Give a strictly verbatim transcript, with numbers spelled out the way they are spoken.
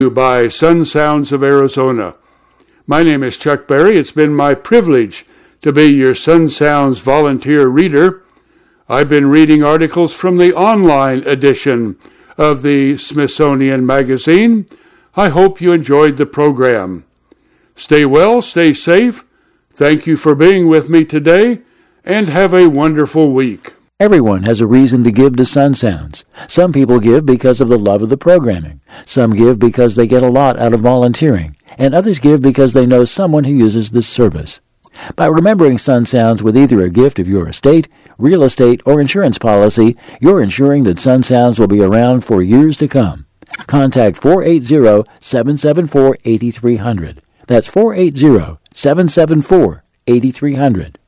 By Sun Sounds of Arizona. My name is Chuck Berry. It's been my privilege to be your Sun Sounds volunteer reader. I've been reading articles from the online edition of the Smithsonian Magazine. I hope you enjoyed the program. Stay well, stay safe. Thank you for being with me today, and have a wonderful week. Everyone has a reason to give to Sun Sounds. Some people give because of the love of the programming. Some give because they get a lot out of volunteering. And others give because they know someone who uses this service. By remembering Sun Sounds with either a gift of your estate, real estate, or insurance policy, you're ensuring that Sun Sounds will be around for years to come. Contact four eight zero, seven seven four, eight three zero zero. That's four eight zero, seven seven four, eight three zero zero.